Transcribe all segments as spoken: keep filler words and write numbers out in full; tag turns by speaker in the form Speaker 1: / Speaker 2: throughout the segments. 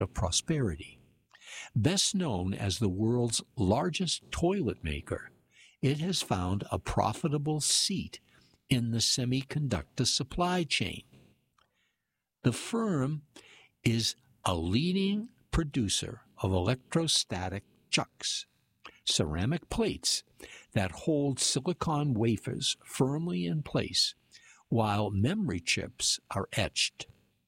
Speaker 1: of prosperity. Best known as the world's largest toilet maker, it has found a profitable seat in the semiconductor supply chain. The firm is a leading producer of electrostatic chucks, ceramic plates that hold silicon wafers firmly in place while memory chips are etched.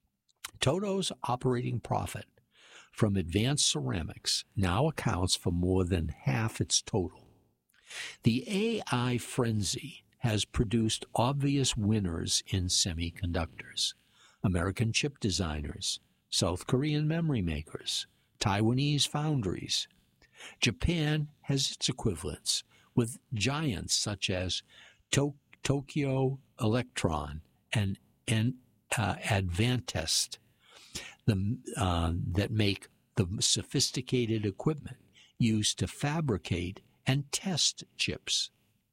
Speaker 1: Toto's operating profit from advanced ceramics now accounts for more than half its total. The A I frenzy has produced obvious winners in semiconductors: American chip designers, South Korean memory makers, Taiwanese foundries. Japan has its equivalents, with giants such as to- Tokyo Electron and, and uh, Advantest the, uh, that make the sophisticated equipment used to fabricate and test chips.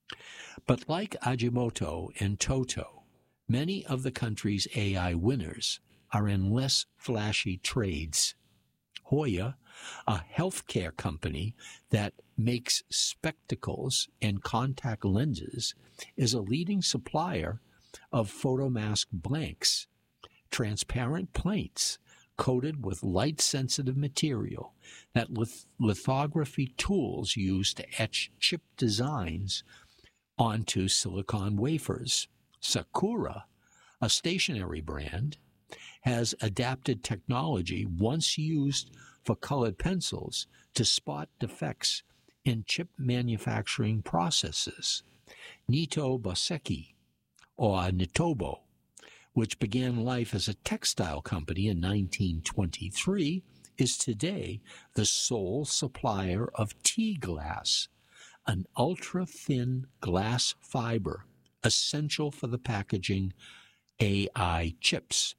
Speaker 1: But like Ajinomoto and Toto, many of the country's A I winners are in less flashy trades. Hoya, a healthcare company that makes spectacles and contact lenses, is a leading supplier of photomask blanks, transparent plates coated with light-sensitive material that lith- lithography tools use to etch chip designs onto silicon wafers. Sakura, a stationery brand, has adapted technology once used for colored pencils to spot defects in chip manufacturing processes. Nito Boseki, or Nitobo, which began life as a textile company in nineteen twenty-three, is today the sole supplier of T-glass, an ultra-thin glass fiber essential for the packaging A I chips.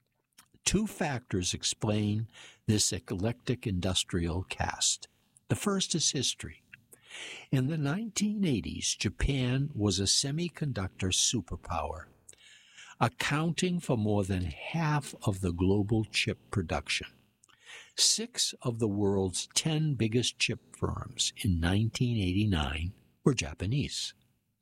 Speaker 1: Two factors explain this eclectic industrial cast. The first is history. In the nineteen eighties, Japan was a semiconductor superpower, accounting for more than half of the global chip production. Six of the world's ten biggest chip firms in nineteen eighty-nine were Japanese.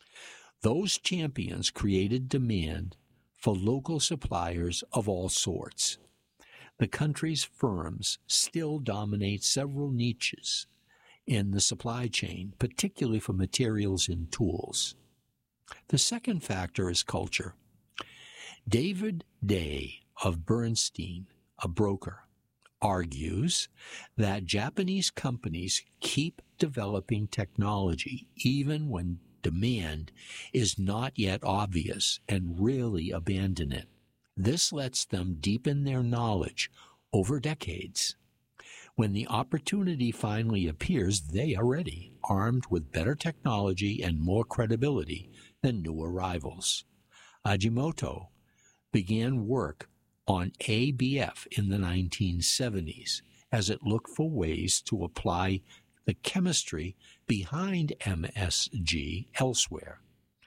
Speaker 1: Those champions created demand for local suppliers of all sorts. The country's firms still dominate several niches in the supply chain, particularly for materials and tools. The second factor is culture. David Day of Bernstein, a broker, argues that Japanese companies keep developing technology even when demand is not yet obvious and rarely abandon it. This lets them deepen their knowledge over decades. When the opportunity finally appears, they are ready, armed with better technology and more credibility than new arrivals. Ajinomoto began work on A B F in the nineteen seventies as it looked for ways to apply the chemistry behind M S G elsewhere.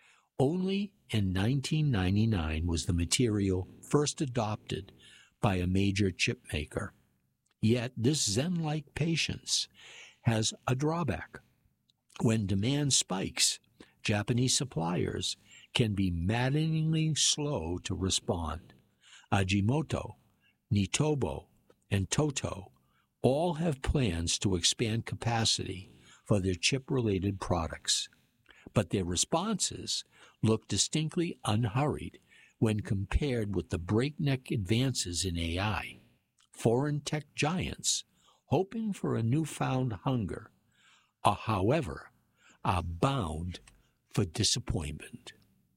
Speaker 1: Only in nineteen ninety-nine was the material first adopted by a major chip maker. Yet this Zen-like patience has a drawback. When demand spikes, Japanese suppliers can be maddeningly slow to respond. Ajinomoto, Nitobo, and Toto all have plans to expand capacity for their chip-related products, but their responses look distinctly unhurried when compared with the breakneck advances in A I. Foreign tech giants, hoping for a newfound hunger, are, however, are bound for disappointment.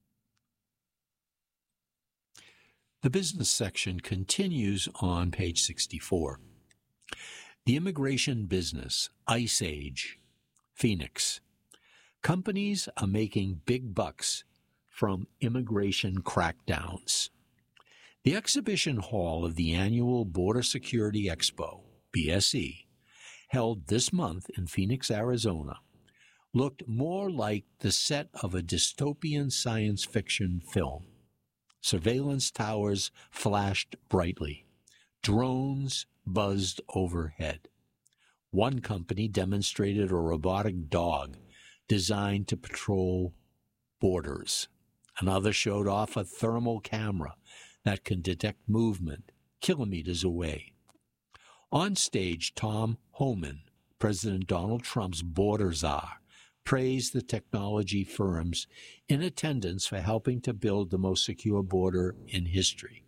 Speaker 1: The business section continues on page sixty-four. The immigration business, Ice Age, Phoenix. Companies are making big bucks from immigration crackdowns. The exhibition hall of the annual Border Security Expo, B S E, held this month in Phoenix, Arizona, looked more like the set of a dystopian science fiction film. Surveillance towers flashed brightly. Drones buzzed overhead. One company demonstrated a robotic dog designed to patrol borders. Another showed off a thermal camera that can detect movement kilometers away. On stage, Tom Homan, President Donald Trump's border czar, praised the technology firms in attendance for helping to build the most secure border in history.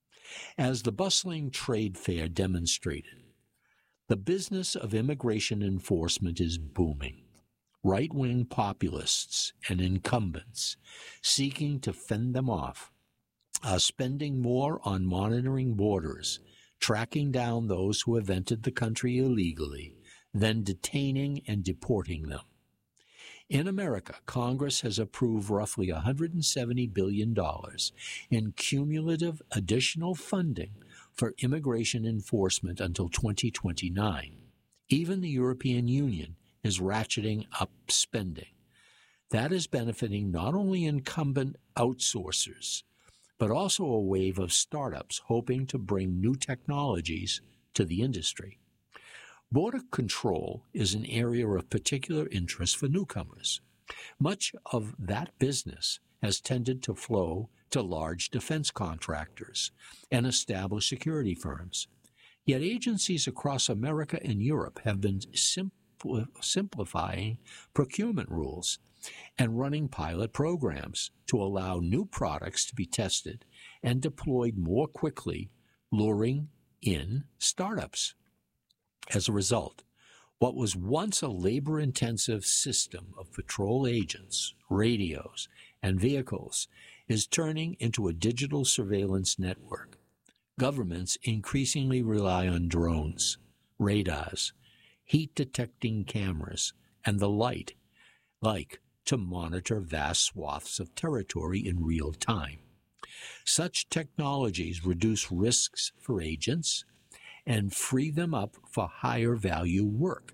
Speaker 1: As the bustling trade fair demonstrated, the business of immigration enforcement is booming. Right-wing populists and incumbents seeking to fend them off are spending more on monitoring borders, tracking down those who have entered the country illegally, than detaining and deporting them. In America, Congress has approved roughly one hundred seventy billion dollars in cumulative additional funding for immigration enforcement until twenty twenty-nine. Even the European Union is ratcheting up spending. That is benefiting not only incumbent outsourcers, but also a wave of startups hoping to bring new technologies to the industry. Border control is an area of particular interest for newcomers. Much of that business has tended to flow to large defense contractors and established security firms. Yet agencies across America and Europe have been simply simplifying procurement rules and running pilot programs to allow new products to be tested and deployed more quickly, luring in startups. As a result, what was once a labor-intensive system of patrol agents, radios, and vehicles is turning into a digital surveillance network. Governments increasingly rely on drones, radars, heat-detecting cameras, and the light, like to monitor vast swaths of territory in real time. Such technologies reduce risks for agents and free them up for higher-value work,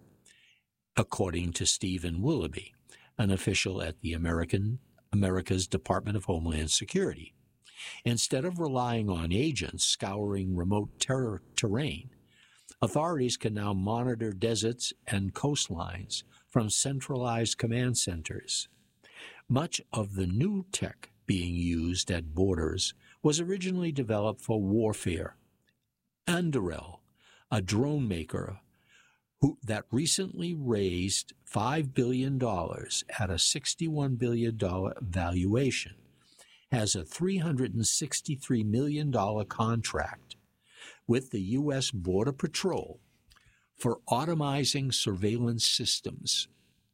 Speaker 1: according to Stephen Willoughby, an official at the American America's Department of Homeland Security. Instead of relying on agents scouring remote ter- terrain, authorities can now monitor deserts and coastlines from centralized command centers. Much of the new tech being used at borders was originally developed for warfare. Anduril, a drone maker who, that recently raised five billion dollars at a sixty-one billion dollars valuation, has a three hundred sixty-three million dollars contract with the U S Border Patrol for automizing surveillance systems.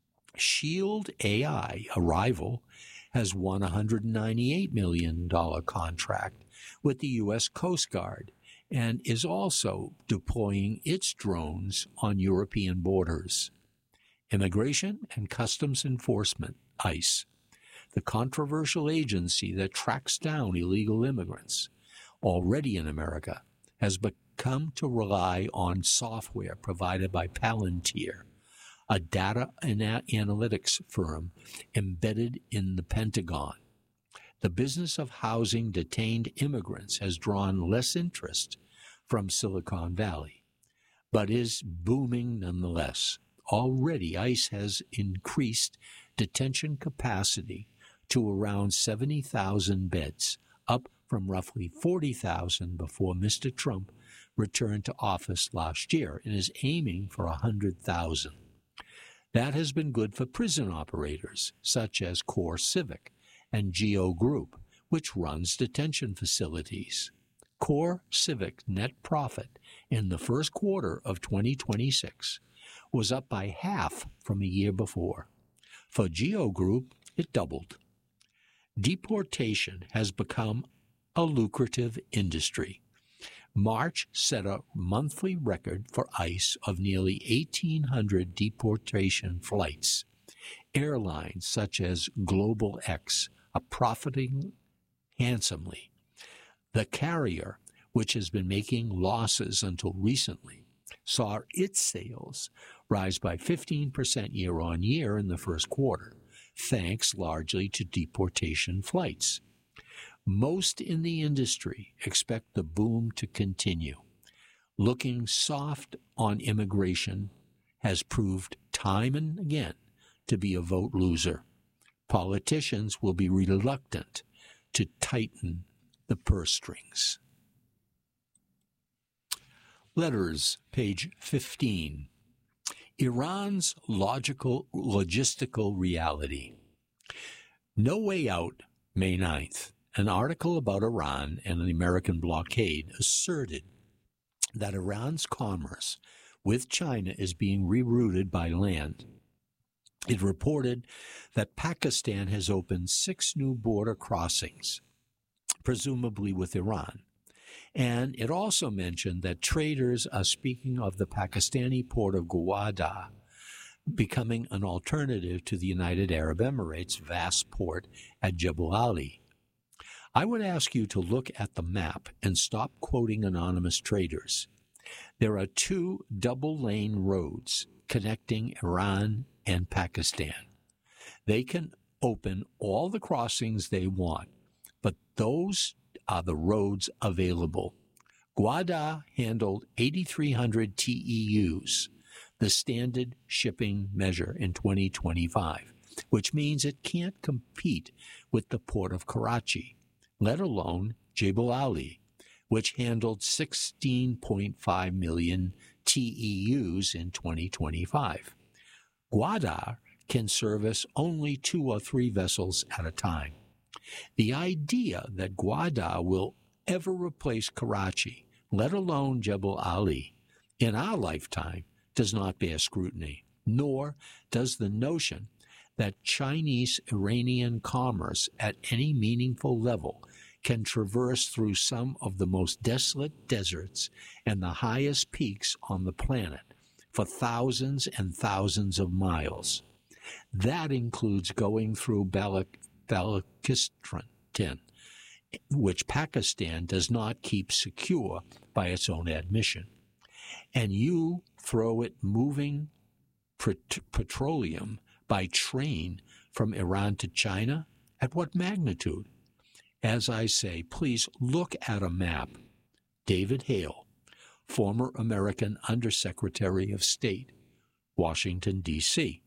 Speaker 1: Shield A I, a rival, has won a one hundred ninety-eight million dollars contract with the U S Coast Guard and is also deploying its drones on European borders. Immigration and Customs Enforcement, ICE, the controversial agency that tracks down illegal immigrants, already in America, has become to rely on software provided by Palantir, a data and analytics firm embedded in the Pentagon. The business of housing detained immigrants has drawn less interest from Silicon Valley, but is booming nonetheless. Already, ICE has increased detention capacity to around seventy thousand beds, up from roughly forty thousand before Mister Trump returned to office last year, and is aiming for one hundred thousand. That has been good for prison operators, such as CoreCivic and Geo Group, which runs detention facilities. CoreCivic net profit in the first quarter of twenty twenty-six was up by half from a year before. For Geo Group, it doubled. Deportation has become a lucrative industry. March set a monthly record for ICE of nearly eighteen hundred deportation flights. Airlines such as Global X are profiting handsomely. The carrier, which has been making losses until recently, saw its sales rise by fifteen percent year on year in the first quarter, thanks largely to deportation flights. Most in the industry expect the boom to continue. looking soft on immigration has proved time and again to be a vote loser. Politicians will be reluctant to tighten the purse strings. Letters, page fifteen. Iran's logical logistical reality. No Way Out, May ninth. An article about Iran and the American blockade asserted that Iran's commerce with China is being rerouted by land. It reported that Pakistan has opened six new border crossings, presumably with Iran. And it also mentioned that traders are speaking of the Pakistani port of Gwadar becoming an alternative to the United Arab Emirates' vast port at Jebel Ali. I would ask you to look at the map and stop quoting anonymous traders. There are two double-lane roads connecting Iran and Pakistan. They can open all the crossings they want, but those are the roads available. Gwadar handled eighty-three hundred T E Us, the standard shipping measure in twenty twenty-five, which means it can't compete with the port of Karachi, let alone Jebel Ali, which handled sixteen point five million T E Us in twenty twenty-five. Gwadar can service only two or three vessels at a time. The idea that Gwadar will ever replace Karachi, let alone Jebel Ali, in our lifetime does not bear scrutiny, nor does the notion that Chinese-Iranian commerce at any meaningful level can traverse through some of the most desolate deserts and the highest peaks on the planet for thousands and thousands of miles. That includes going through Balak, Balochistan, which Pakistan does not keep secure by its own admission. And you throw it moving pet- petroleum by train from Iran to China? At what magnitude? As I say, please look at a map. David Hale, former American Undersecretary of State, Washington, D C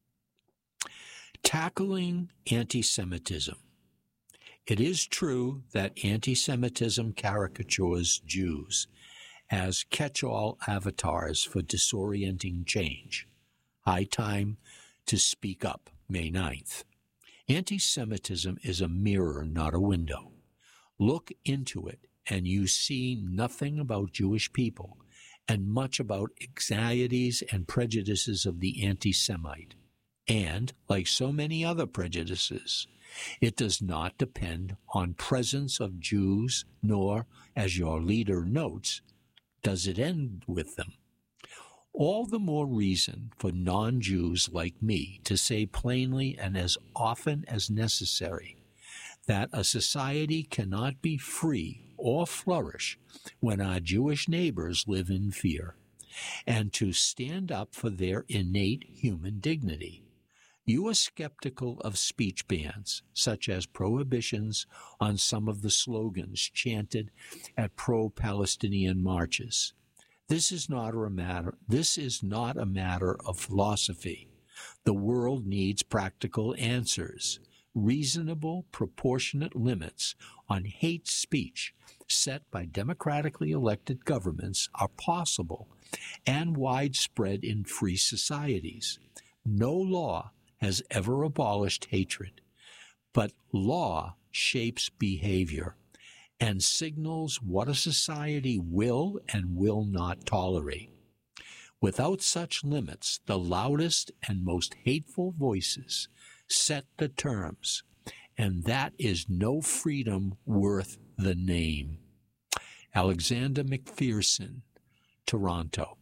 Speaker 1: Tackling anti-Semitism. It is true that anti-Semitism caricatures Jews as catch-all avatars for disorienting change. High time to speak up, May ninth. Anti-Semitism is a mirror, not a window. Look into it, and you see nothing about Jewish people and much about anxieties and prejudices of the anti-Semite. And, like so many other prejudices, it does not depend on presence of Jews, nor, as your leader notes, does it end with them. All the more reason for non-Jews like me to say plainly and as often as necessary that a society cannot be free or flourish when our Jewish neighbors live in fear, and to stand up for their innate human dignity. You are skeptical of speech bans, such as prohibitions on some of the slogans chanted at pro-Palestinian marches. This is not a matter, this is not a matter of philosophy. The world needs practical answers. Reasonable, proportionate limits on hate speech set by democratically elected governments are possible and widespread in free societies. No law has ever abolished hatred, but law shapes behavior and signals what a society will and will not tolerate. Without such limits, the loudest and most hateful voices set the terms, and that is no freedom worth the name. Alexander McPherson, Toronto.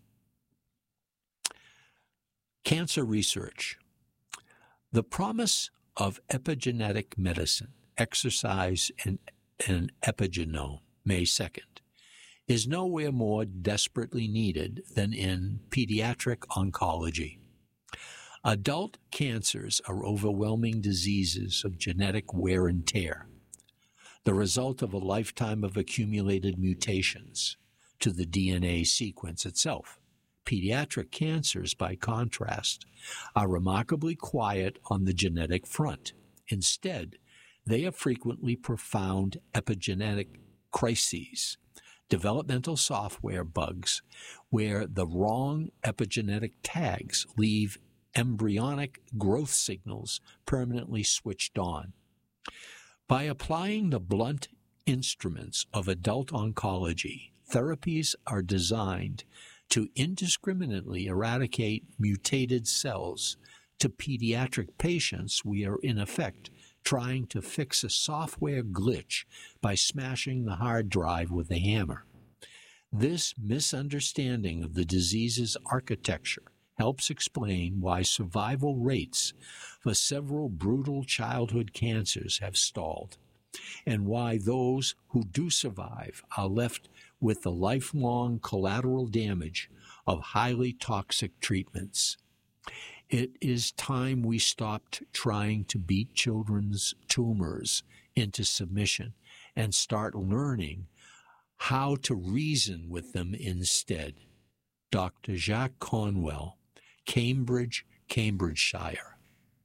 Speaker 1: Cancer research. The promise of epigenetic medicine, exercise, and an epigenome, May second, is nowhere more desperately needed than in pediatric oncology. Adult cancers are overwhelming diseases of genetic wear and tear, the result of a lifetime of accumulated mutations. to the D N A sequence itself. Pediatric cancers, by contrast, are remarkably quiet on the genetic front. Instead, they are frequently profound epigenetic crises, developmental software bugs, where the wrong epigenetic tags leave embryonic growth signals permanently switched on. By applying the blunt instruments of adult oncology, therapies are designed to indiscriminately eradicate mutated cells. To pediatric patients, we are in effect trying to fix a software glitch by smashing the hard drive with a hammer. This misunderstanding of the disease's architecture helps explain why survival rates for several brutal childhood cancers have stalled, and why those who do survive are left with the lifelong collateral damage of highly toxic treatments. It is time we stopped trying to beat children's tumors into submission and start learning how to reason with them instead. Doctor Jacques Conwell, Cambridge, Cambridgeshire.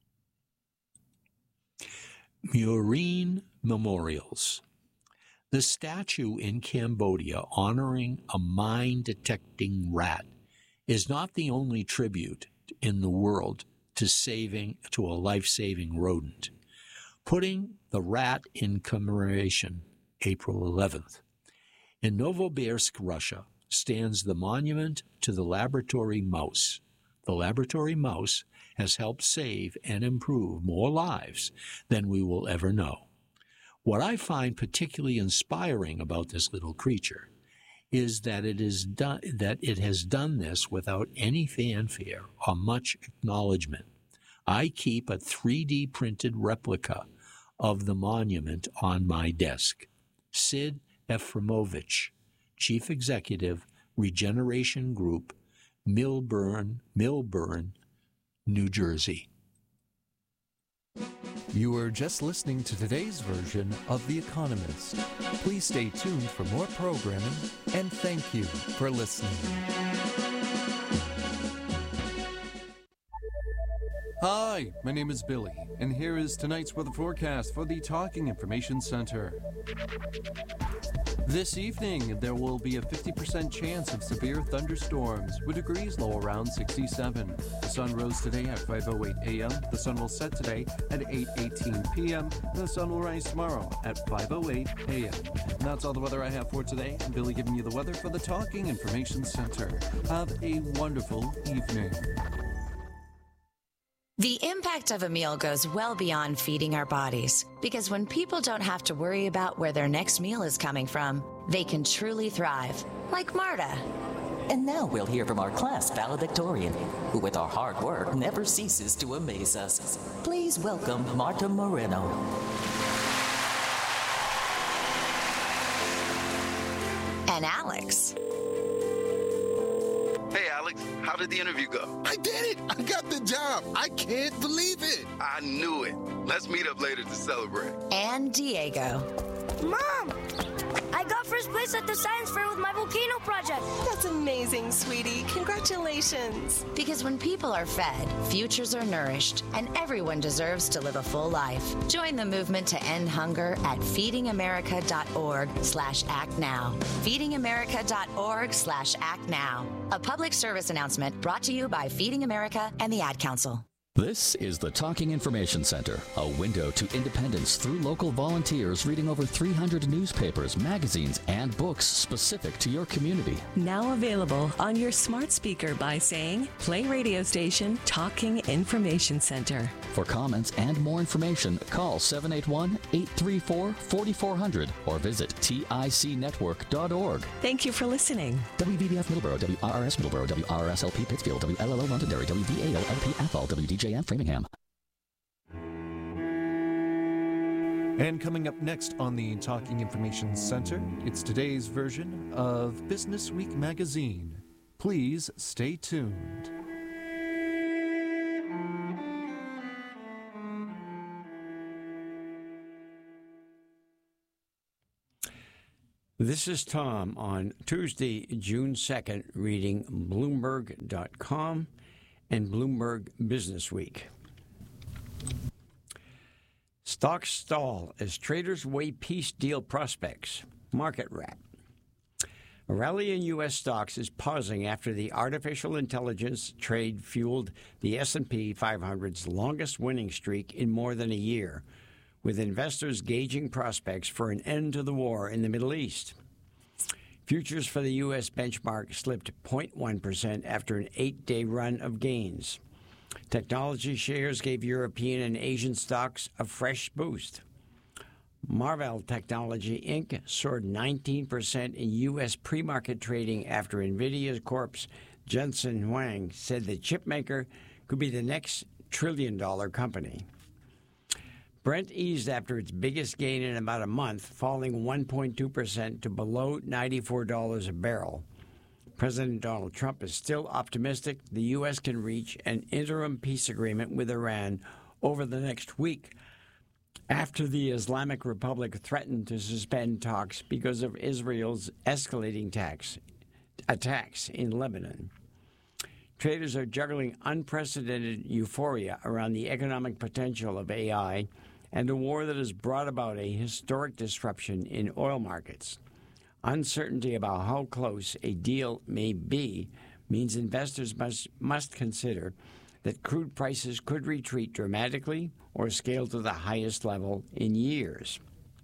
Speaker 1: Murine Memorials. The statue in Cambodia honoring a mine-detecting rat is not the only tribute in the world to saving to a life-saving rodent. Putting the rat in commemoration, April eleventh. In Novosibirsk, Russia, stands the monument to the laboratory mouse. The laboratory mouse has helped save and improve more lives than we will ever know. What I find particularly inspiring about this little creature is that it is done, that it has done this without any fanfare or much acknowledgement. I keep a three D printed replica of the monument on my desk. Sid Efremovich, Chief Executive, Regeneration Group, Millburn, Millburn, New Jersey.
Speaker 2: You were just listening to today's version of The Economist. Please stay tuned for more programming, and thank you for listening. Hi, my name is Billy, and here is tonight's weather forecast for the Talking Information Center. This evening, there will be a fifty percent chance of severe thunderstorms, with degrees low around sixty-seven. The sun rose today at five oh eight a.m., the sun will set today at eight eighteen p.m., and the sun will rise tomorrow at five oh eight a.m. And that's all the weather I have for today. I'm Billy giving you the weather for the Talking Information Center. Have a wonderful evening.
Speaker 3: The impact of a meal goes well beyond feeding our bodies, because when people don't have to worry about where their next meal is coming from, they can truly thrive, like Marta.
Speaker 4: And now we'll hear from our class valedictorian, who with our hard work never ceases to amaze us. Please welcome Marta Moreno.
Speaker 3: And Alex.
Speaker 5: Hey, Alex, how did the interview go?
Speaker 6: I did it! I got the job! I can't believe it!
Speaker 5: I knew it. Let's meet up later to celebrate.
Speaker 3: And Diego.
Speaker 7: Mom! I got first place at the science fair with my volcano project.
Speaker 8: That's amazing, sweetie. Congratulations.
Speaker 3: Because when people are fed, futures are nourished, and everyone deserves to live a full life. Join the movement to end hunger at feedingamerica.org slash act now. feedingamerica.org slash act now. A public service announcement brought to you by Feeding America and the Ad Council.
Speaker 9: This is the Talking Information Center, a window to independence through local volunteers reading over three hundred newspapers, magazines, and books specific to your community.
Speaker 10: Now available on your smart speaker by saying, play radio station Talking Information Center.
Speaker 9: For comments and more information, call seven eight one, eight three four, four four zero zero or visit tic network dot org.
Speaker 10: Thank you for listening.
Speaker 9: W V B F Middleborough, W R R S Middleborough, W R R S L P Pittsfield, W L L O Londonderry, W V A O L P Athol, W D J M Framingham.
Speaker 2: And coming up next on the Talking Information Center, it's today's version of Business Week magazine. Please stay tuned.
Speaker 11: This is Tom on Tuesday, June second, reading Bloomberg dot com and Bloomberg Business Week. Stocks stall as traders weigh peace deal prospects. Market wrap. A rally in U S stocks is pausing after the artificial intelligence trade fueled the S and P five hundred's longest winning streak in more than a year, with investors gauging prospects for an end to the war in the Middle East. Futures for the U S benchmark slipped zero point one percent after an eight-day run of gains. Technology shares gave European and Asian stocks a fresh boost. Marvell Technology, Incorporated soared nineteen percent in U S pre-market trading after NVIDIA Corp's Jensen Huang said the chipmaker could be the next trillion-dollar company. Brent eased after its biggest gain in about a month, falling one point two percent to below ninety-four dollars a barrel. President Donald Trump is still optimistic the U S can reach an interim peace agreement with Iran over the next week, after the Islamic Republic threatened to suspend talks because of Israel's escalating tax, attacks in Lebanon. Traders are juggling unprecedented euphoria around the economic potential of A I and a war that has brought about a historic disruption in oil markets. Uncertainty about how close a deal may be means investors must, must consider that crude prices could retreat dramatically or scale to the highest level in years.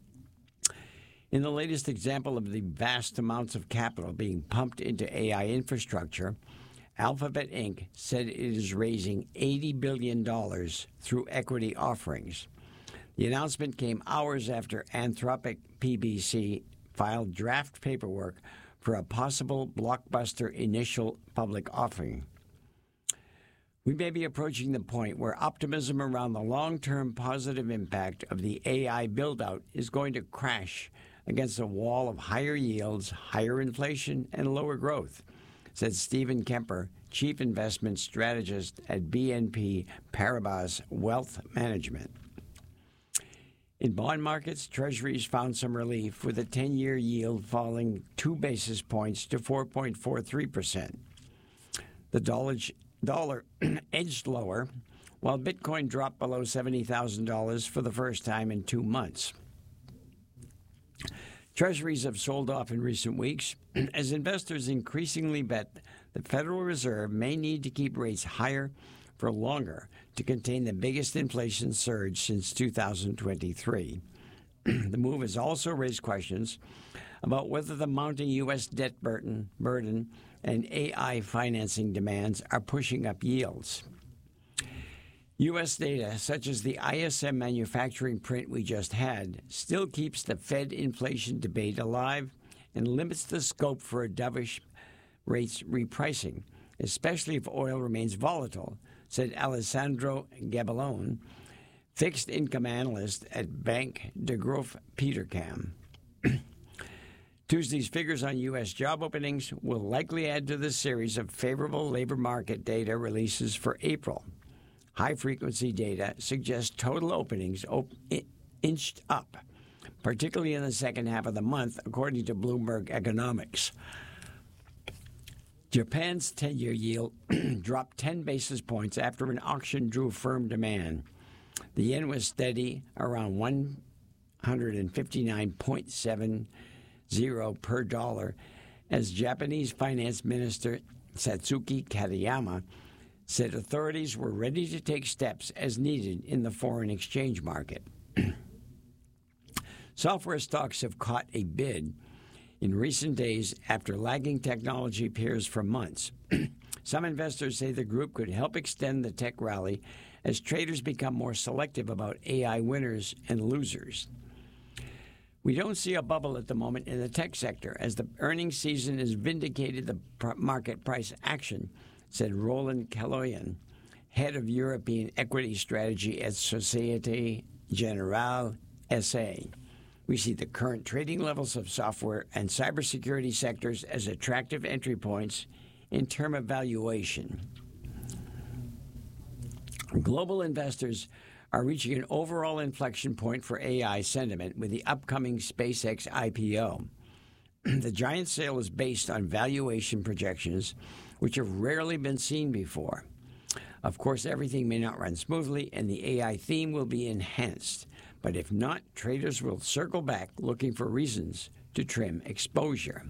Speaker 11: In the latest example of the vast amounts of capital being pumped into A I infrastructure, Alphabet Incorporated said it is raising eighty billion dollars through equity offerings. The announcement came hours after Anthropic P B C filed draft paperwork for a possible blockbuster initial public offering. We may be approaching the point where optimism around the long-term positive impact of the A I build-out is going to crash against a wall of higher yields, higher inflation, and lower growth, said Stephen Kemper, Chief Investment Strategist at B N P Paribas Wealth Management. In bond markets, Treasuries found some relief, with a ten-year yield falling two basis points to four point four three percent. The dollar, dollar edged lower, while Bitcoin dropped below seventy thousand dollars for the first time in two months. Treasuries have sold off in recent weeks as investors increasingly bet the Federal Reserve may need to keep rates higher for longer to contain the biggest inflation surge since two thousand twenty-three. The move has also raised questions about whether the mounting U S debt burden, burden and A I financing demands are pushing up yields. U S data, such as the I S M manufacturing print we just had, still keeps the Fed inflation debate alive and limits the scope for a dovish rates repricing, especially if oil remains volatile, said Alessandro Gabellone, fixed income analyst at Bank Degroof Petercam. Tuesday's figures on U S job openings will likely add to the series of favorable labor market data releases for April. High-frequency data suggests total openings op- inched up, particularly in the second half of the month, according to Bloomberg Economics. Japan's ten-year yield dropped ten basis points after an auction drew firm demand. The yen was steady around one hundred fifty-nine point seven zero per dollar, as Japanese Finance Minister Satsuki Katayama said authorities were ready to take steps as needed in the foreign exchange market. Software stocks have caught a bid in recent days after lagging technology peers for months. Some investors say the group could help extend the tech rally as traders become more selective about A I winners and losers. We don't see a bubble at the moment in the tech sector, as the earnings season has vindicated the pr- market price action, said Roland Kaloyan, head of European equity strategy at Societe Generale S A. We see the current trading levels of software and cybersecurity sectors as attractive entry points in terms of valuation. Global investors are reaching an overall inflection point for A I sentiment with the upcoming SpaceX I P O. The giant sale is based on valuation projections, which have rarely been seen before. Of course, everything may not run smoothly, and the A I theme will be enhanced. But if not, traders will circle back looking for reasons to trim exposure.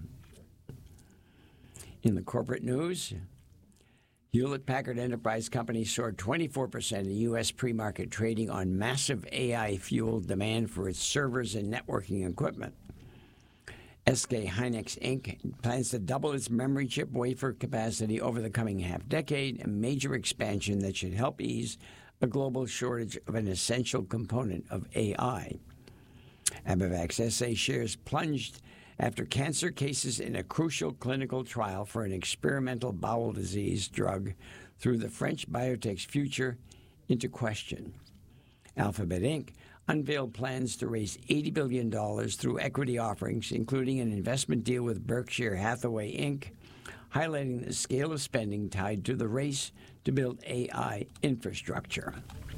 Speaker 11: In the corporate news, Hewlett-Packard Enterprise company soared twenty-four percent in U S pre-market trading on massive A I-fueled demand for its servers and networking equipment. S K Hynix Incorporated plans to double its memory chip wafer capacity over the coming half-decade, a major expansion that should help ease a global shortage of an essential component of A I. Abivax S A shares plunged after cancer cases in a crucial clinical trial for an experimental bowel disease drug threw the French biotech's future into question. Alphabet Incorporated unveiled plans to raise eighty billion dollars through equity offerings, including an investment deal with Berkshire Hathaway Incorporated, highlighting the scale of spending tied to the race to build A I infrastructure.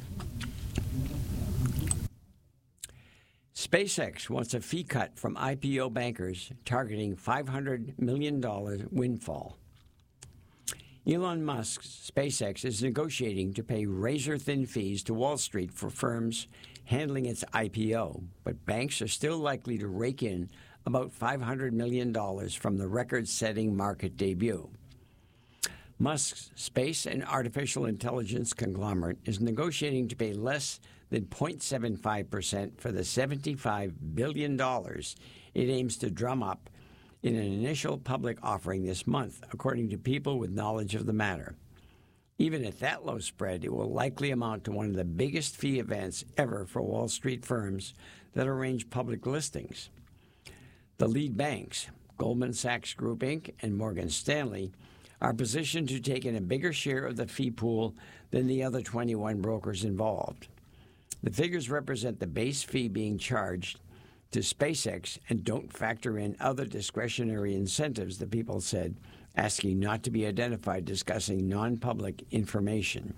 Speaker 11: SpaceX wants a fee cut from I P O bankers targeting five hundred million dollars windfall. Elon Musk's SpaceX is negotiating to pay razor-thin fees to Wall Street for firms handling its I P O, but banks are still likely to rake in about five hundred million dollars from the record-setting market debut. Musk's space and artificial intelligence conglomerate is negotiating to pay less than zero point seven five percent for the seventy-five billion dollars it aims to drum up in an initial public offering this month, according to people with knowledge of the matter. Even at that low spread, it will likely amount to one of the biggest fee events ever for Wall Street firms that arrange public listings. The lead banks, Goldman Sachs Group Incorporated and Morgan Stanley, are positioned to take in a bigger share of the fee pool than the other twenty-one brokers involved. The figures represent the base fee being charged to SpaceX and don't factor in other discretionary incentives, the people said, asking not to be identified discussing non-public information.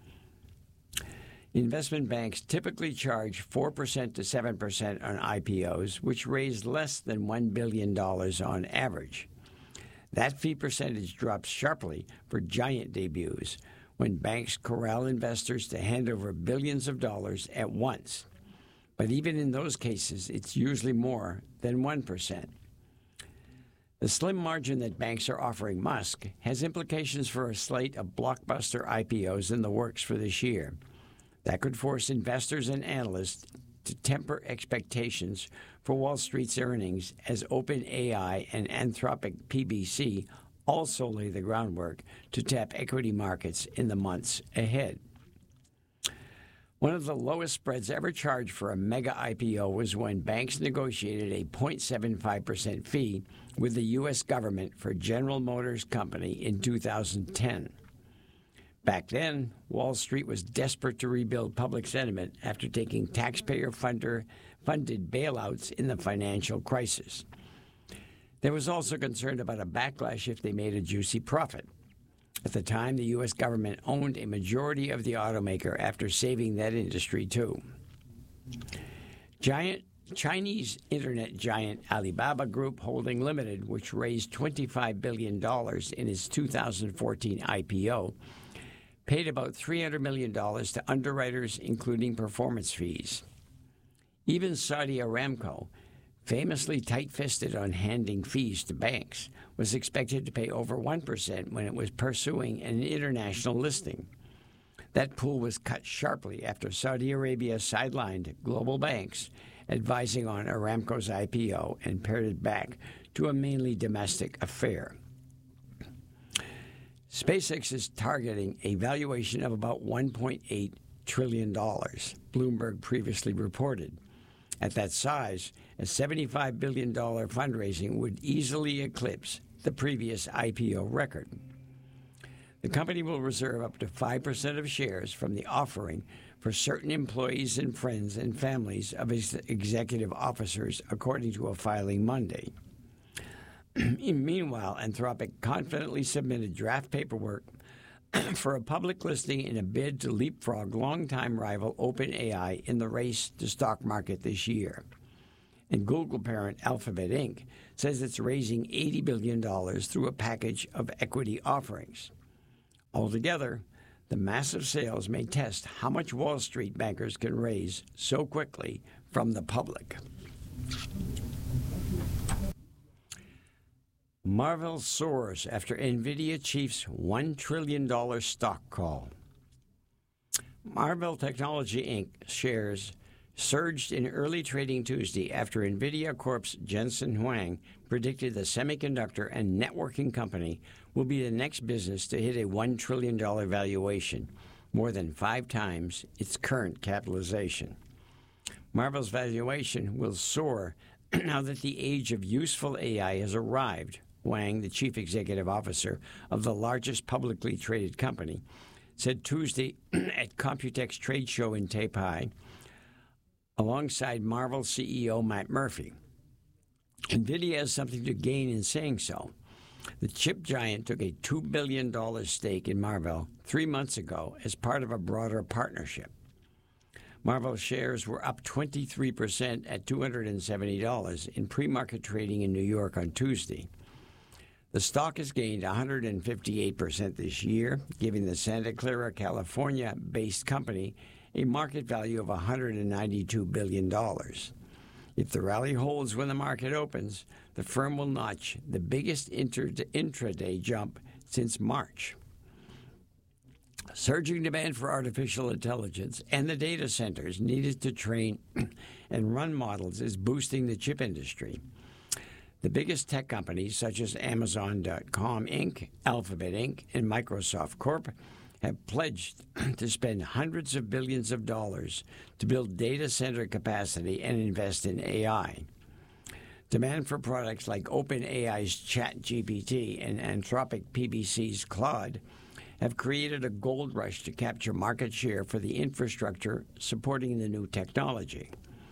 Speaker 11: Investment banks typically charge four percent to seven percent on I P Os, which raise less than one billion dollars on average. That fee percentage drops sharply for giant debuts when banks corral investors to hand over billions of dollars at once. But even in those cases, it's usually more than one percent. The slim margin that banks are offering Musk has implications for a slate of blockbuster I P Os in the works for this year. That could force investors and analysts to temper expectations for Wall Street's earnings as OpenAI and Anthropic P B C also lay the groundwork to tap equity markets in the months ahead. One of the lowest spreads ever charged for a mega I P O was when banks negotiated a zero point seven five percent fee with the U S government for General Motors Company in two thousand ten. Back then, Wall Street was desperate to rebuild public sentiment after taking taxpayer-funded bailouts in the financial crisis. There was also concern about a backlash if they made a juicy profit. At the time, the U S government owned a majority of the automaker after saving that industry, too. Giant Chinese internet giant Alibaba Group Holding Limited, which raised twenty-five billion dollars in its two thousand fourteen I P O, paid about three hundred million dollars to underwriters, including performance fees. Even Saudi Aramco, famously tight-fisted on handing fees to banks, was expected to pay over one percent when it was pursuing an international listing. That pool was cut sharply after Saudi Arabia sidelined global banks, advising on Aramco's I P O and pared it back to a mainly domestic affair. SpaceX is targeting a valuation of about one point eight trillion dollars, Bloomberg previously reported. At that size, a seventy-five billion dollars fundraising would easily eclipse the previous I P O record. The company will reserve up to five percent of shares from the offering for certain employees and friends and families of its executive officers, according to a filing Monday. Meanwhile, Anthropic confidently submitted draft paperwork for a public listing in a bid to leapfrog longtime rival OpenAI in the race to stock market this year. And Google parent Alphabet Incorporated says it's raising eighty billion dollars through a package of equity offerings. Altogether, the massive sales may test how much Wall Street bankers can raise so quickly from the public. Marvell soars after NVIDIA chief's one trillion dollars stock call. Marvell Technology Incorporated shares surged in early trading Tuesday after NVIDIA Corp's Jensen Huang predicted the semiconductor and networking company will be the next business to hit a one trillion dollars valuation, more than five times its current capitalization. Marvell's valuation will soar now that the age of useful A I has arrived, Wang, the chief executive officer of the largest publicly traded company, said Tuesday at Computex trade show in Taipei, alongside Marvell C E O Matt Murphy. NVIDIA has something to gain in saying so. The chip giant took a two billion dollars stake in Marvell three months ago as part of a broader partnership. Marvell shares were up twenty-three percent at two hundred seventy dollars in pre-market trading in New York on Tuesday. The stock has gained one hundred fifty-eight percent this year, giving the Santa Clara, California-based company a market value of one hundred ninety-two billion dollars. If the rally holds when the market opens, the firm will notch the biggest inter- intraday jump since March. Surging demand for artificial intelligence and the data centers needed to train and run models is boosting the chip industry. The biggest tech companies, such as Amazon dot com Incorporated, Alphabet Incorporated, and Microsoft Corporation, have pledged to spend hundreds of billions of dollars to build data center capacity and invest in A I. Demand for products like OpenAI's ChatGPT and Anthropic P B C's Claude have created a gold rush to capture market share for the infrastructure supporting the new technology.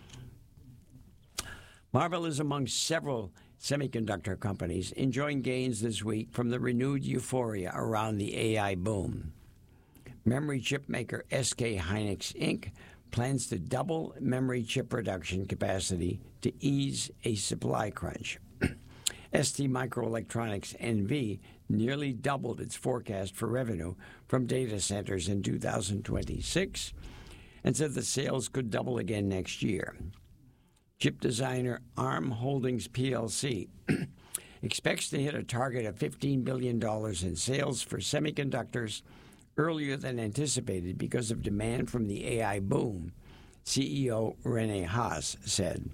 Speaker 11: Marvell is among several semiconductor companies enjoying gains this week from the renewed euphoria around the A I boom. Memory chip maker S K Hynix Incorporated plans to double memory chip production capacity to ease a supply crunch. S T Microelectronics N V nearly doubled its forecast for revenue from data centers in two thousand twenty-six and said the sales could double again next year. Chip designer ARM Holdings P L C expects to hit a target of fifteen billion dollars in sales for semiconductors earlier than anticipated because of demand from the A I boom, C E O Rene Haas said.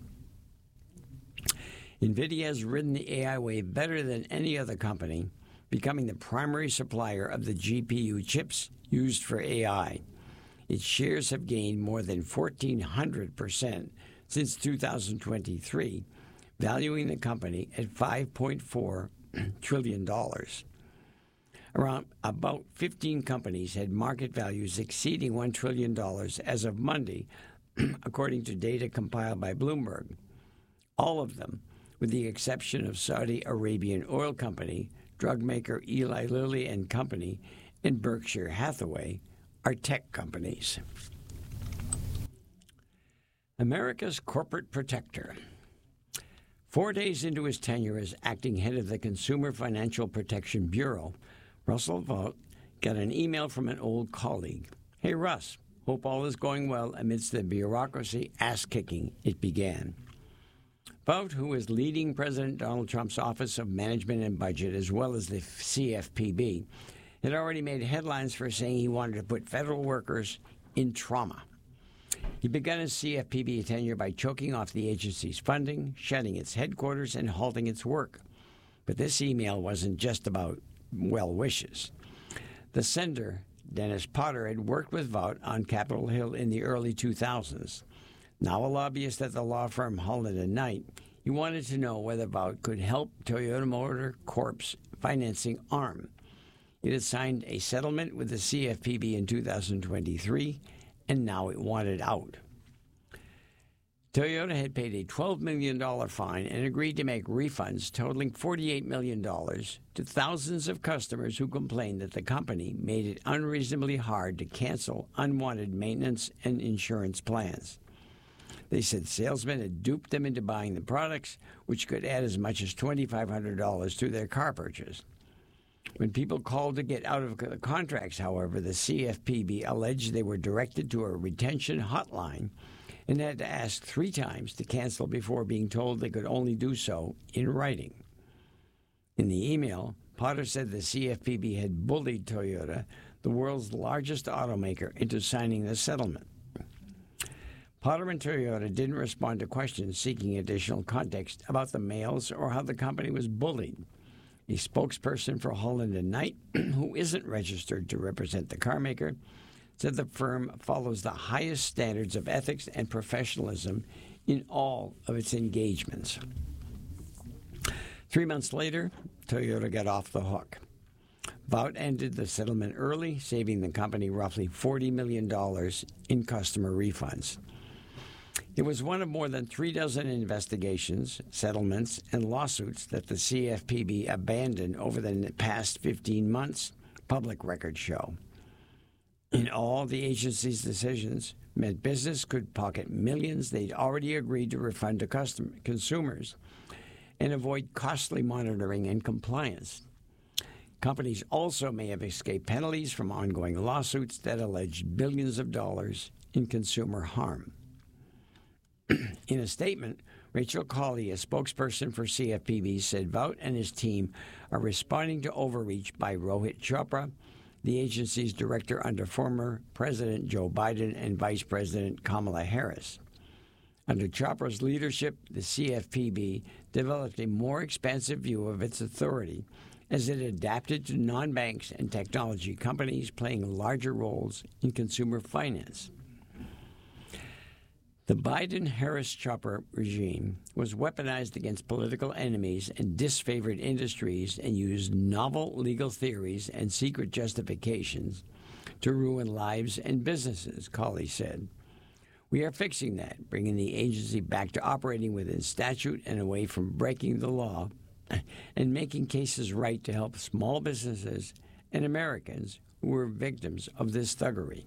Speaker 11: NVIDIA has ridden the A I wave better than any other company, becoming the primary supplier of the G P U chips used for A I. Its shares have gained more than fourteen hundred percent since two thousand twenty-three, valuing the company at five point four trillion dollars. Around about fifteen companies had market values exceeding one trillion dollars as of Monday, according to data compiled by Bloomberg. All of them, with the exception of Saudi Arabian oil company, drug maker Eli Lilly and Company, and Berkshire Hathaway, are tech companies. America's corporate protector. Four days into his tenure as acting head of the Consumer Financial Protection Bureau, Russell Vought got an email from an old colleague. Hey, Russ, hope all is going well amidst the bureaucracy ass-kicking it began. Vought, who is leading President Donald Trump's Office of Management and Budget as well as the C F P B, had already made headlines for saying he wanted to put federal workers in trauma. He began his C F P B tenure by choking off the agency's funding, shutting its headquarters, and halting its work. But this email wasn't just about well wishes. The sender, Dennis Potter, had worked with Vought on Capitol Hill in the early two thousands. Now a lobbyist at the law firm Holland and Knight, he wanted to know whether Vought could help Toyota Motor Corp's financing arm. It had signed a settlement with the C F P B in two thousand twenty-three, and now it wanted out. Toyota had paid a twelve million dollars fine and agreed to make refunds totaling forty-eight million dollars to thousands of customers who complained that the company made it unreasonably hard to cancel unwanted maintenance and insurance plans. They said salesmen had duped them into buying the products, which could add as much as twenty-five hundred dollars to their car purchase. When people called to get out of the contracts, however, the C F P B alleged they were directed to a retention hotline and had to ask three times to cancel before being told they could only do so in writing. In the email, Potter said the C F P B had bullied Toyota, the world's largest automaker, into signing the settlement. Potter and Toyota didn't respond to questions seeking additional context about the mails or how the company was bullied. A spokesperson for Holland and Knight, who isn't registered to represent the carmaker, said the firm follows the highest standards of ethics and professionalism in all of its engagements. Three months later, Toyota got off the hook. Vought ended the settlement early, saving the company roughly forty million dollars in customer refunds. It was one of more than three dozen investigations, settlements, and lawsuits that the C F P B abandoned over the past fifteen months, public records show. In all, the agency's decisions meant business could pocket millions they'd already agreed to refund to custom- consumers and avoid costly monitoring and compliance. Companies also may have escaped penalties from ongoing lawsuits that alleged billions of dollars in consumer harm. In a statement, Rachel Colley, a spokesperson for C F P B, said Vought and his team are responding to overreach by Rohit Chopra, the agency's director under former President Joe Biden and Vice President Kamala Harris. Under Chopra's leadership, the C F P B developed a more expansive view of its authority as it adapted to non-banks and technology companies playing larger roles in consumer finance. The Biden-Harris-Chopra regime was weaponized against political enemies and disfavored industries and used novel legal theories and secret justifications to ruin lives and businesses, Colley said. We are fixing that, bringing the agency back to operating within statute and away from breaking the law, and making cases right to help small businesses and Americans who were victims of this thuggery.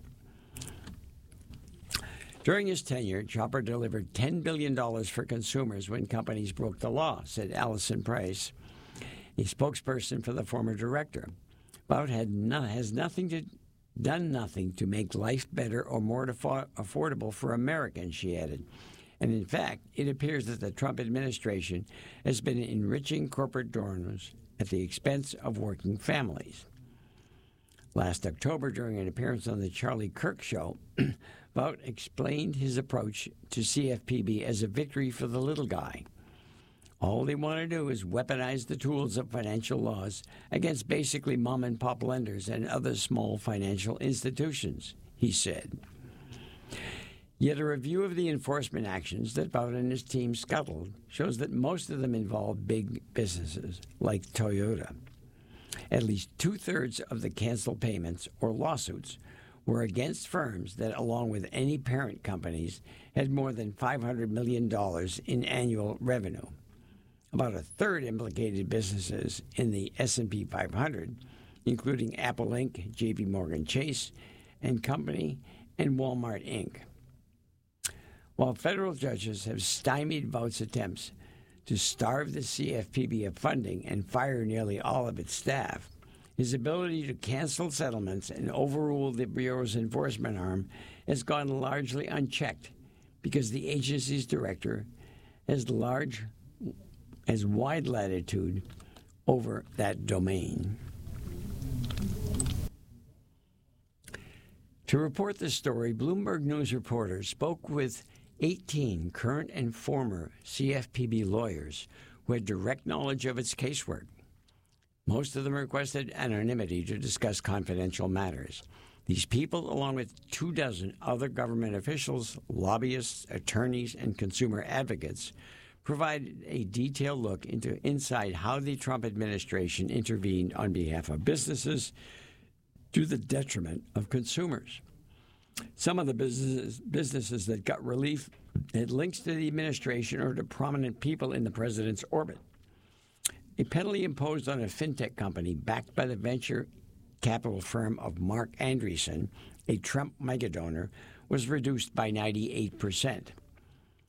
Speaker 11: During his tenure, Chopra delivered ten billion dollars for consumers when companies broke the law, said Allison Price, a spokesperson for the former director. Vought had no, has nothing to, done nothing to make life better or more affo- affordable for Americans, she added. And in fact, it appears that the Trump administration has been enriching corporate donors at the expense of working families. Last October, during an appearance on the Charlie Kirk Show, Vought explained his approach to C F P B as a victory for the little guy. All they want to do is weaponize the tools of financial laws against basically mom-and-pop lenders and other small financial institutions, he said. Yet a review of the enforcement actions that Vought and his team scuttled shows that most of them involve big businesses, like Toyota. At least two-thirds of the canceled payments or lawsuits were against firms that, along with any parent companies, had more than five hundred million dollars in annual revenue. About a third implicated businesses in the S and P five hundred, including Apple Incorporated, J P Morgan Chase and Company, and Walmart Incorporated. While federal judges have stymied Vought's attempts to starve the C F P B of funding and fire nearly all of its staff, his ability to cancel settlements and overrule the Bureau's enforcement arm has gone largely unchecked because the agency's director has large, has wide latitude over that domain. To report this story, Bloomberg News reporters spoke with eighteen current and former C F P B lawyers who had direct knowledge of its casework. Most of them requested anonymity to discuss confidential matters. These people, along with two dozen other government officials, lobbyists, attorneys, and consumer advocates, provided a detailed look into inside how the Trump administration intervened on behalf of businesses to the detriment of consumers. Some of the businesses, businesses that got relief had links to the administration or to prominent people in the president's orbit. A penalty imposed on a fintech company backed by the venture capital firm of Mark Andreessen, a Trump megadonor, was reduced by ninety-eight percent.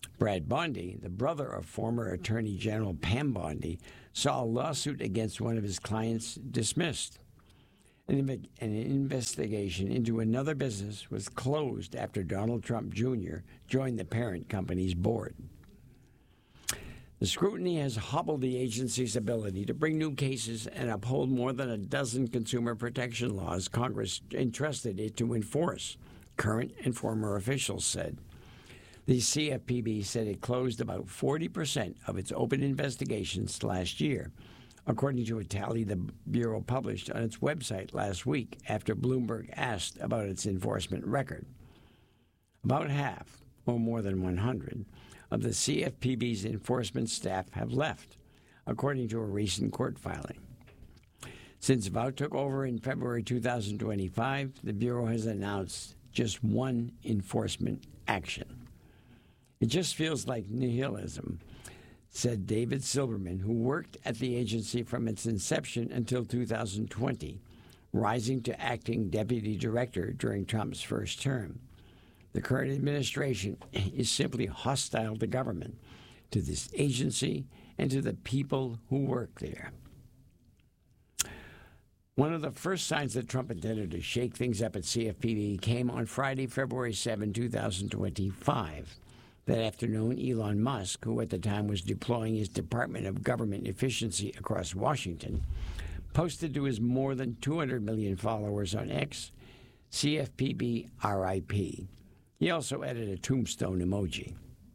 Speaker 11: Brad Bondi, the brother of former Attorney General Pam Bondi, saw a lawsuit against one of his clients dismissed. An, inv- an investigation into another business was closed after Donald Trump Junior joined the parent company's board. The scrutiny has hobbled the agency's ability to bring new cases and uphold more than a dozen consumer protection laws Congress entrusted it to enforce, current and former officials said. The C F P B said it closed about forty percent of its open investigations last year, according to a tally the Bureau published on its website last week after Bloomberg asked about its enforcement record. About half, or more than one hundred, of the C F P B's enforcement staff have left, according to a recent court filing. Since Vought took over in February two thousand twenty-five, the Bureau has announced just one enforcement action. It just feels like nihilism, said David Silberman, who worked at the agency from its inception until two thousand twenty, rising to acting deputy director during Trump's first term. The current administration is simply hostile to government, to this agency, and to the people who work there. One of the first signs that Trump intended to shake things up at C F P B came on Friday, February seventh, two thousand twenty-five. That afternoon, Elon Musk, who at the time was deploying his Department of Government Efficiency across Washington, posted to his more than two hundred million followers on X, C F P B R I P. He also added a tombstone emoji.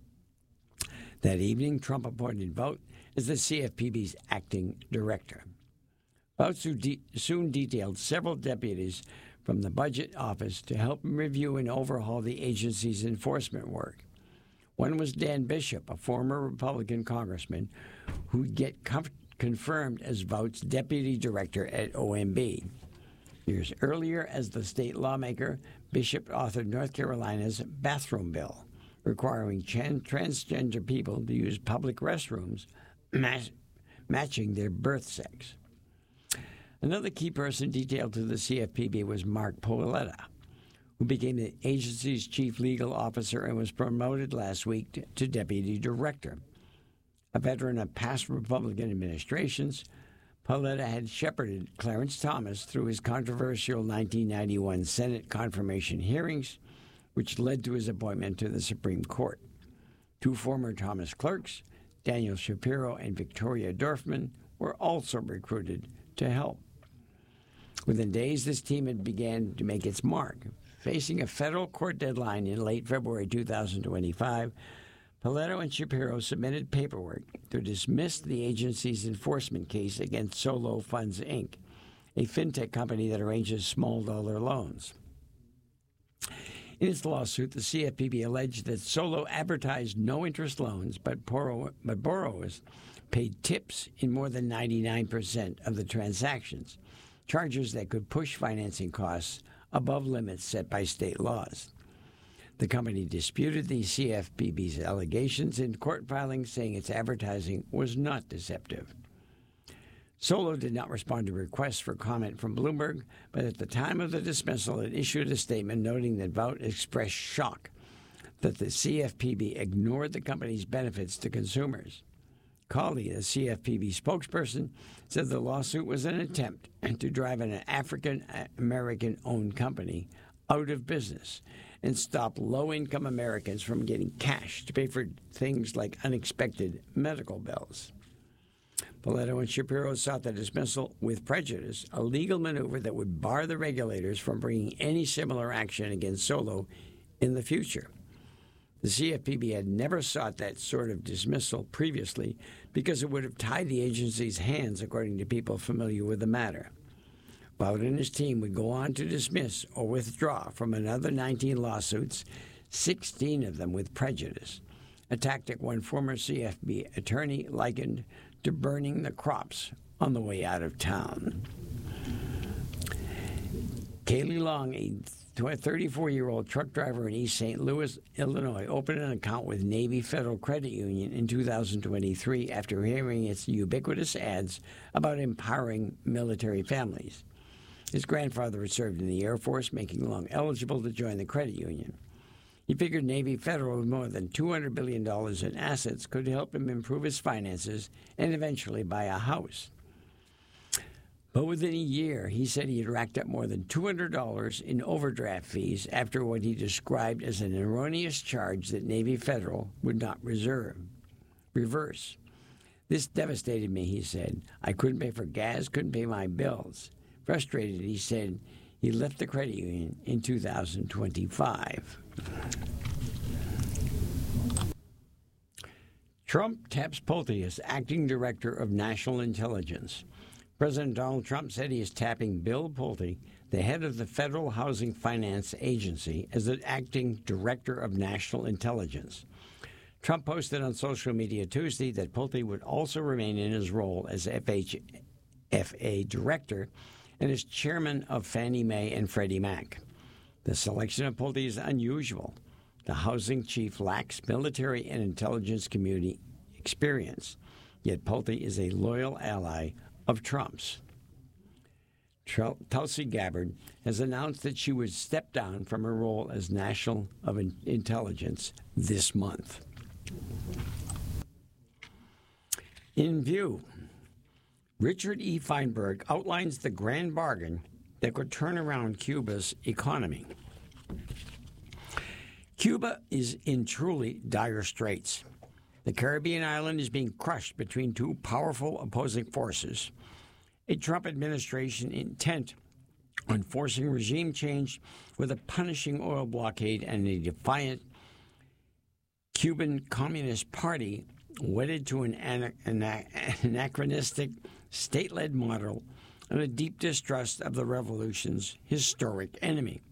Speaker 11: That evening, Trump appointed Vought as the C F P B's acting director. Vought soon detailed several deputies from the budget office to help him review and overhaul the agency's enforcement work. One was Dan Bishop, a former Republican congressman who'd get comf- confirmed as Vought's deputy director at O M B. Years earlier, as the state lawmaker, Bishop authored North Carolina's bathroom bill, requiring chan- transgender people to use public restrooms ma- matching their birth sex. Another key person detailed to the C F P B was Mark Paoletta, who became the agency's chief legal officer and was promoted last week to, to deputy director. A veteran of past Republican administrations, Paoletta had shepherded Clarence Thomas through his controversial nineteen ninety-one Senate confirmation hearings, which led to his appointment to the Supreme Court. Two former Thomas clerks, Daniel Shapiro and Victoria Dorfman, were also recruited to help. Within days, this team had began to make its mark. Facing a federal court deadline in late February two thousand twenty-five, Paoletta and Shapiro submitted paperwork to dismiss the agency's enforcement case against Solo Funds, Incorporated, a fintech company that arranges small-dollar loans. In its lawsuit, the C F P B alleged that Solo advertised no-interest loans, but, borrow- but borrowers paid tips in more than ninety-nine percent of the transactions, charges that could push financing costs above limits set by state laws. The company disputed the C F P B's allegations in court filings, saying its advertising was not deceptive. Solo did not respond to requests for comment from Bloomberg, but at the time of the dismissal, it issued a statement noting that Vought expressed shock that the C F P B ignored the company's benefits to consumers. Cawley, the C F P B spokesperson, said the lawsuit was an attempt to drive an African-American-owned company out of business and stop low-income Americans from getting cash to pay for things like unexpected medical bills. Paoletta and Shapiro sought the dismissal with prejudice, a legal maneuver that would bar the regulators from bringing any similar action against Solo in the future. The C F P B had never sought that sort of dismissal previously because it would have tied the agency's hands, according to people familiar with the matter. Vought and his team would go on to dismiss or withdraw from another nineteen lawsuits, sixteen of them with prejudice, a tactic one former C F P B attorney likened to burning the crops on the way out of town. Kaylee Long, a thirty-four-year-old truck driver in East Saint Louis, Illinois, opened an account with Navy Federal Credit Union in two thousand twenty-three after hearing its ubiquitous ads about empowering military families. His grandfather had served in the Air Force, making Long eligible to join the credit union. He figured Navy Federal with more than two hundred billion dollars in assets could help him improve his finances and eventually buy a house. But within a year, he said he had racked up more than two hundred dollars in overdraft fees after what he described as an erroneous charge that Navy Federal would not reserve, reverse. This devastated me, he said. I couldn't pay for gas, couldn't pay my bills. Frustrated, he said he left the credit union in two thousand twenty-five. Trump taps Pulte as acting director of national intelligence. President Donald Trump said he is tapping Bill Pulte, the head of the Federal Housing Finance Agency, as the acting director of national intelligence. Trump posted on social media Tuesday that Pulte would also remain in his role as F H F A director and as chairman of Fannie Mae and Freddie Mac. The selection of Pulte is unusual. The housing chief lacks military and intelligence community experience, yet Pulte is a loyal ally of Trump's. Tulsi Gabbard has announced that she would step down from her role as National of Intelligence this month. In View, Richard E. Feinberg outlines the grand bargain that could turn around Cuba's economy. Cuba is in truly dire straits. The Caribbean island is being crushed between two powerful opposing forces. A Trump administration intent on forcing regime change with a punishing oil blockade and a defiant Cuban Communist Party wedded to an anachronistic state-led model and a deep distrust of the revolution's historic enemy.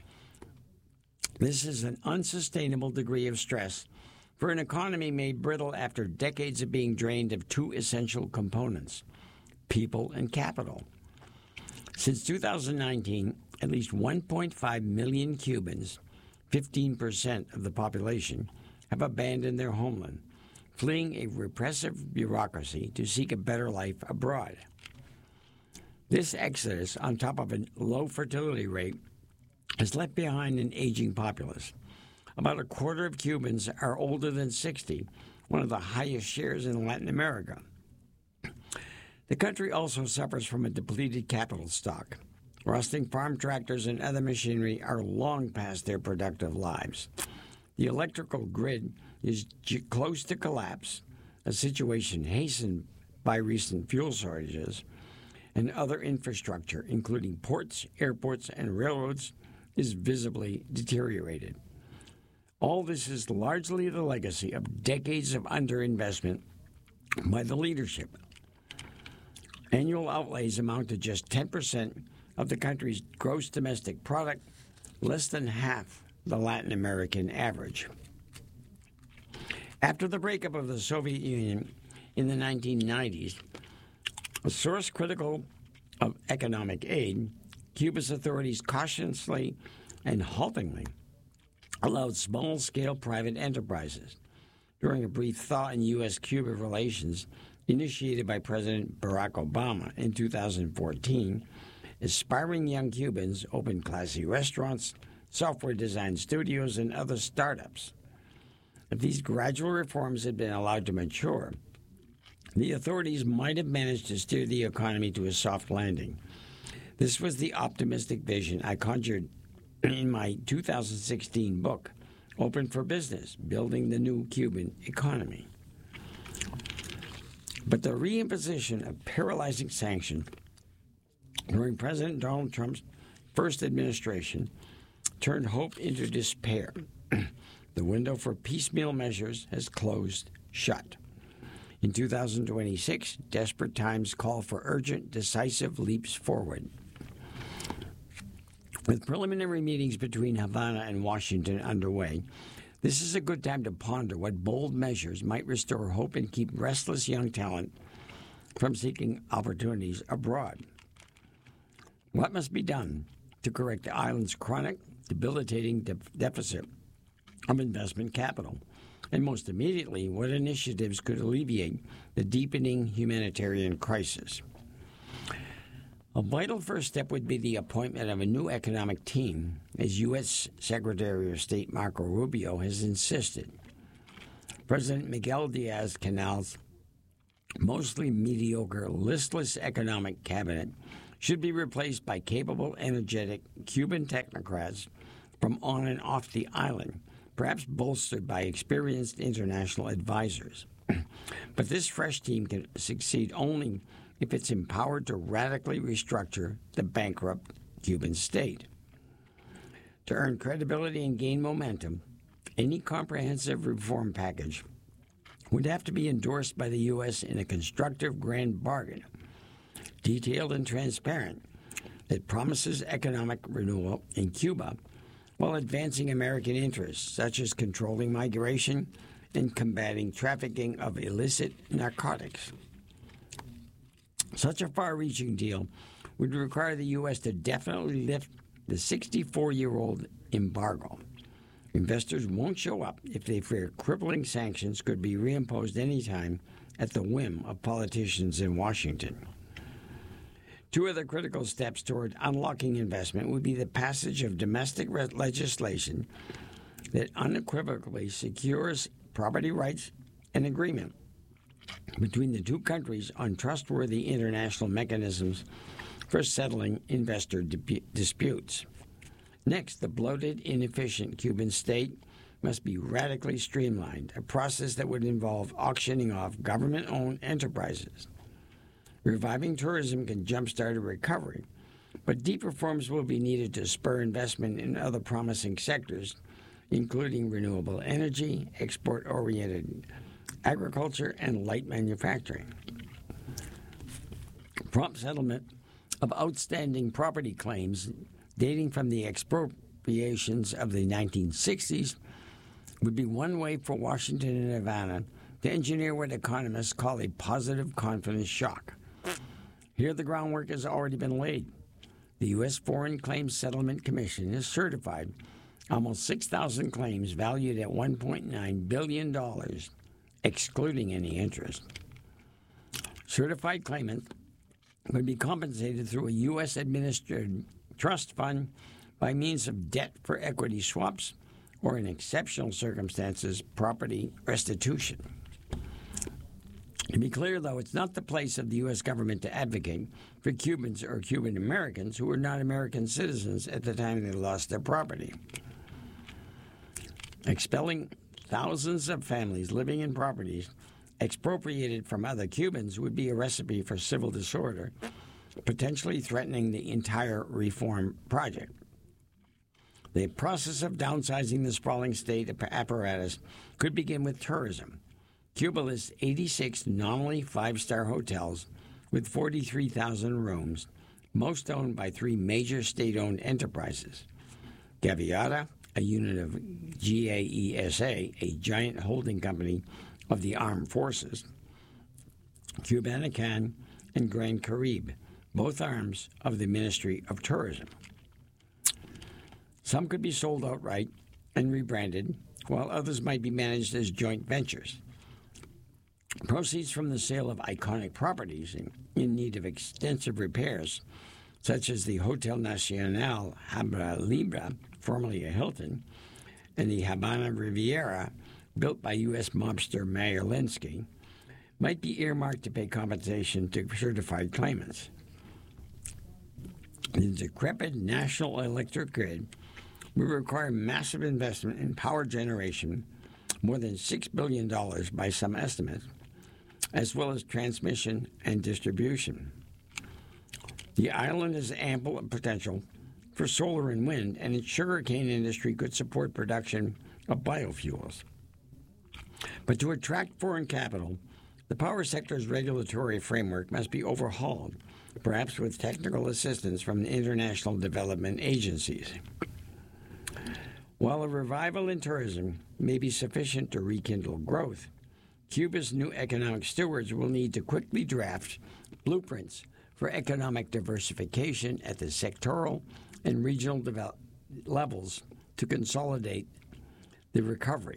Speaker 11: This is an unsustainable degree of stress for an economy made brittle after decades of being drained of two essential components, people and capital. Since two thousand nineteen, at least one point five million Cubans, fifteen percent of the population, have abandoned their homeland, fleeing a repressive bureaucracy to seek a better life abroad. This exodus, on top of a low fertility rate, has left behind an aging populace. About a quarter of Cubans are older than sixty, one of the highest shares in Latin America. The country also suffers from a depleted capital stock. Rusting farm tractors and other machinery are long past their productive lives. The electrical grid is close to collapse, a situation hastened by recent fuel shortages, and other infrastructure, including ports, airports, and railroads, is visibly deteriorated. All this is largely the legacy of decades of underinvestment by the leadership. Annual outlays amount to just ten percent of the country's gross domestic product, less than half the Latin American average. After the breakup of the Soviet Union in the nineteen nineties, a source critical of economic aid, Cuba's authorities cautiously and haltingly allowed small-scale private enterprises. During a brief thaw in U S Cuba relations initiated by President Barack Obama in two thousand fourteen, aspiring young Cubans opened classy restaurants, software design studios, and other startups. If these gradual reforms had been allowed to mature, the authorities might have managed to steer the economy to a soft landing. This was the optimistic vision I conjured in my two thousand sixteen book, Open for Business, Building the New Cuban Economy. But the reimposition of paralyzing sanctions during President Donald Trump's first administration turned hope into despair. The window for piecemeal measures has closed shut. In two thousand twenty-six, desperate times call for urgent, decisive leaps forward. With preliminary meetings between Havana and Washington underway, this is a good time to ponder what bold measures might restore hope and keep restless young talent from seeking opportunities abroad. What must be done to correct the island's chronic, debilitating de- deficit of investment capital? And most immediately, what initiatives could alleviate the deepening humanitarian crisis? A vital first step would be the appointment of a new economic team, as U S Secretary of State Marco Rubio has insisted. President Miguel Diaz-Canal's mostly mediocre, listless economic cabinet should be replaced by capable, energetic Cuban technocrats from on and off the island, perhaps bolstered by experienced international advisors. But this fresh team can succeed only if it's empowered to radically restructure the bankrupt Cuban state. To earn credibility and gain momentum, any comprehensive reform package would have to be endorsed by the U S in a constructive grand bargain, detailed and transparent, that promises economic renewal in Cuba while advancing American interests, such as controlling migration and combating trafficking of illicit narcotics. Such a far-reaching deal would require the U S to definitely lift the sixty-four-year-old embargo. Investors won't show up if they fear crippling sanctions could be reimposed anytime at the whim of politicians in Washington. Two other critical steps toward unlocking investment would be the passage of domestic legislation that unequivocally secures property rights and agreement between the two countries on trustworthy international mechanisms for settling investor di- disputes. Next, the bloated, inefficient Cuban state must be radically streamlined, a process that would involve auctioning off government-owned enterprises. Reviving tourism can jumpstart a recovery, but deep reforms will be needed to spur investment in other promising sectors, including renewable energy, export-oriented agriculture, and light manufacturing. Prompt settlement of outstanding property claims dating from the expropriations of the nineteen sixties would be one way for Washington and Havana to engineer what economists call a positive confidence shock. Here, the groundwork has already been laid. The U S Foreign Claims Settlement Commission has certified almost six thousand claims valued at one point nine billion dollars, excluding any interest. Certified claimants would be compensated through a U S-administered trust fund by means of debt for equity swaps or, in exceptional circumstances, property restitution. To be clear, though, it's not the place of the U S government to advocate for Cubans or Cuban Americans who were not American citizens at the time they lost their property. Expelling thousands of families living in properties expropriated from other Cubans would be a recipe for civil disorder, potentially threatening the entire reform project. The process of downsizing the sprawling state apparatus could begin with tourism. Cuba lists eighty-six nominally five-star hotels with forty-three thousand rooms, most owned by three major state-owned enterprises: Gaviota, a unit of G A E S A, a giant holding company of the armed forces; Cubanacan, and Grand Caribe, both arms of the Ministry of Tourism. Some could be sold outright and rebranded, while others might be managed as joint ventures. Proceeds from the sale of iconic properties in, in need of extensive repairs, such as the Hotel Nacional Habra Libra, formerly a Hilton, and the Habana Riviera, built by U S mobster Meyer Linsky, might be earmarked to pay compensation to certified claimants. The decrepit national electric grid will require massive investment in power generation, more than six billion dollars by some estimates, as well as transmission and distribution. The island has ample potential for solar and wind, and its sugarcane industry could support production of biofuels. But to attract foreign capital, the power sector's regulatory framework must be overhauled, perhaps with technical assistance from the international development agencies. While a revival in tourism may be sufficient to rekindle growth, Cuba's new economic stewards will need to quickly draft blueprints for economic diversification at the sectoral and regional develop- levels to consolidate the recovery.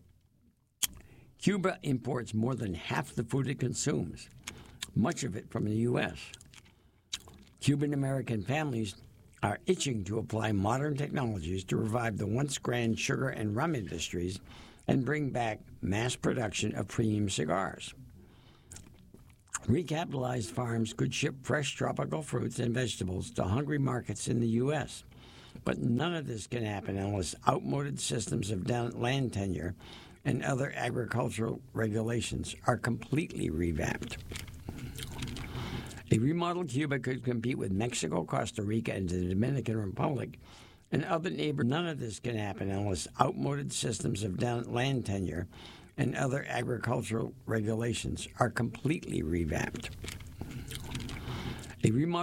Speaker 11: Cuba imports more than half the food it consumes, much of it from the U S. Cuban-American families are itching to apply modern technologies to revive the once grand sugar and rum industries and bring back mass production of premium cigars. Recapitalized farms could ship fresh tropical fruits and vegetables to hungry markets in the U S, but none of this can happen unless outmoded systems of land tenure and other agricultural regulations are completely revamped. A remodeled Cuba could compete with Mexico, Costa Rica, and the Dominican Republic and other neighbors. None of this can happen unless outmoded systems of land tenure and other agricultural regulations are completely revamped. A remodeled